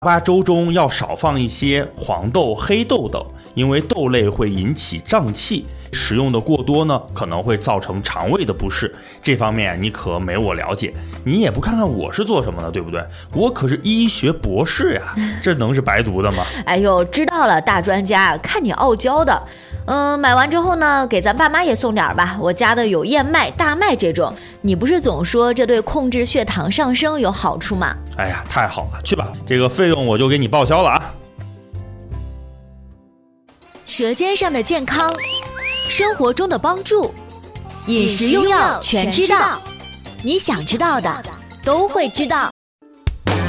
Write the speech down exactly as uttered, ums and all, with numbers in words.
粑粥中要少放一些黄豆、黑豆等，因为豆类会引起胀气，食用的过多呢，可能会造成肠胃的不适。这方面你可没我了解，你也不看看我是做什么的，对不对？我可是医学博士呀，这能是白读的吗？ 哎呦，知道了，大专家，看你傲娇的。嗯，买完之后呢，给咱爸妈也送点吧。我家的有燕麦、大麦这种。你不是总说这对控制血糖上升有好处吗？ 哎呀，太好了，去吧，这个费用我就给你报销了啊。 舌尖上的健康，生活中的帮助，饮食用药全知道。你想知道的都会知道。